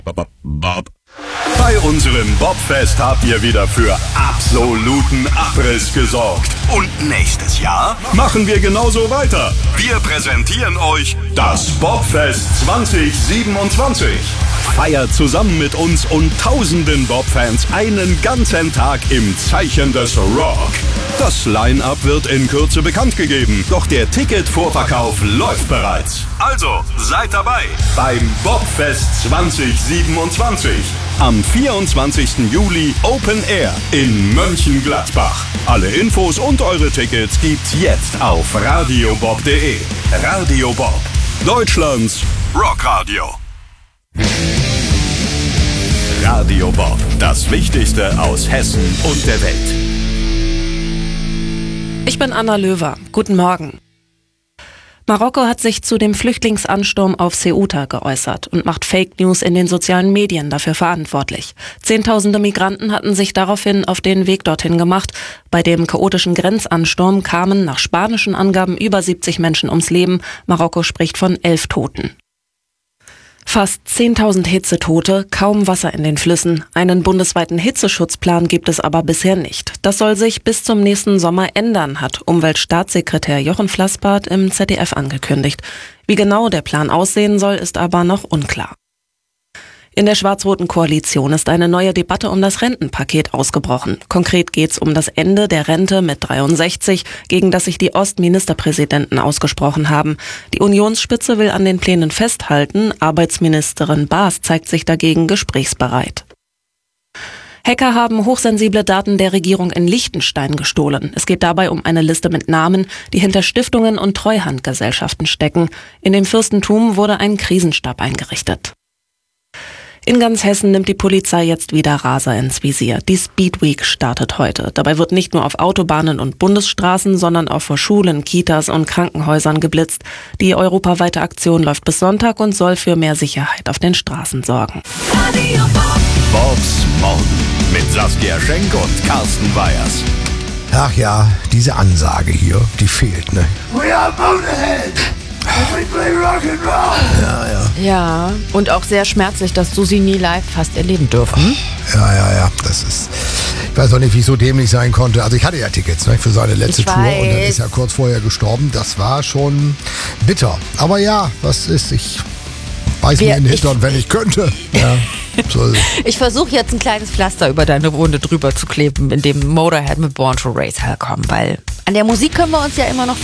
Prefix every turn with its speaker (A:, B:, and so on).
A: Bob. Bei unserem Bobfest habt ihr wieder für absoluten Abriss gesorgt. Und nächstes Jahr machen wir genauso weiter. Wir präsentieren euch das Bobfest 2027. Feiert zusammen mit uns und tausenden Bob-Fans einen ganzen Tag im Zeichen des Rock. Das Line-Up wird in Kürze bekannt gegeben, doch der Ticketvorverkauf läuft bereits. Also seid dabei beim Bobfest 2027. Am 24. Juli Open Air in Mönchengladbach. Alle Infos und eure Tickets gibt's jetzt auf radiobob.de. Radio Bob, Deutschlands Rockradio. Radio Bob, das Wichtigste aus Hessen und der Welt.
B: Ich bin Anna Löwer. Guten Morgen. Marokko hat sich zu dem Flüchtlingsansturm auf Ceuta geäußert und macht Fake News in den sozialen Medien dafür verantwortlich. Zehntausende Migranten hatten sich daraufhin auf den Weg dorthin gemacht. Bei dem chaotischen Grenzansturm kamen nach spanischen Angaben über 70 Menschen ums Leben. Marokko spricht von 11 Toten. Fast 10.000 Hitzetote, kaum Wasser in den Flüssen. Einen bundesweiten Hitzeschutzplan gibt es aber bisher nicht. Das soll sich bis zum nächsten Sommer ändern, hat Umweltstaatssekretär Jochen Flassbart im ZDF angekündigt. Wie genau der Plan aussehen soll, ist aber noch unklar. In der schwarz-roten Koalition ist eine neue Debatte um das Rentenpaket ausgebrochen. Konkret geht's um das Ende der Rente mit 63, gegen das sich die Ostministerpräsidenten ausgesprochen haben. Die Unionsspitze will an den Plänen festhalten. Arbeitsministerin Baas zeigt sich dagegen gesprächsbereit. Hacker haben hochsensible Daten der Regierung in Liechtenstein gestohlen. Es geht dabei um eine Liste mit Namen, die hinter Stiftungen und Treuhandgesellschaften stecken. In dem Fürstentum wurde ein Krisenstab eingerichtet. In ganz Hessen nimmt die Polizei jetzt wieder Raser ins Visier. Die Speed Week startet heute. Dabei wird nicht nur auf Autobahnen und Bundesstraßen, sondern auch vor Schulen, Kitas und Krankenhäusern geblitzt. Die europaweite Aktion läuft bis Sonntag und soll für mehr Sicherheit auf den Straßen sorgen.
A: Bobs Morgen mit Saskia Schenk und Carsten Weyers.
C: Ach ja, diese Ansage hier, die fehlt, ne?
D: We are Motorhead! We play rock and roll!
E: Ja, und auch sehr schmerzlich, dass du sie nie live hast erleben dürfen.
C: Ja, das ist... Ich weiß auch nicht, wie ich so dämlich sein konnte. Also ich hatte ja Tickets, ne, für seine letzte Tour und dann ist er kurz vorher gestorben. Das war schon bitter. Aber ja, was ist... Ich beiß mir in den Hintern, wenn ich könnte. Ja, so.
E: Ich versuche jetzt ein kleines Pflaster über deine Wunde drüber zu kleben, indem Motorhead mit Born to Race herkommen, weil an der Musik können wir uns ja immer noch